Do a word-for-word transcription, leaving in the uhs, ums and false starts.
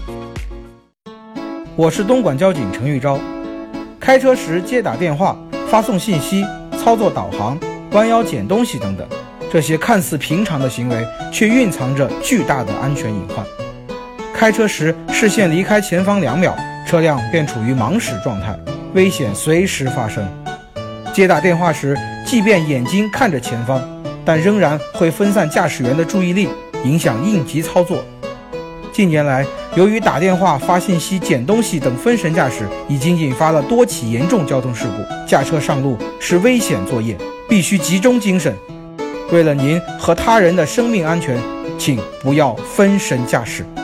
我是东莞交警陈玉钊。开车时接打电话、发送信息、操作导航、弯腰捡东西等等，这些看似平常的行为，却蕴藏着巨大的安全隐患。开车时视线离开前方两秒，车辆便处于盲驶状态，危险随时发生。接打电话时，即便眼睛看着前方，但仍然会分散驾驶员的注意力，影响应急操作。近年来，由于打电话、发信息、捡东西等分神驾驶已经引发了多起严重交通事故，驾车上路是危险作业，必须集中精神。为了您和他人的生命安全，请不要分神驾驶。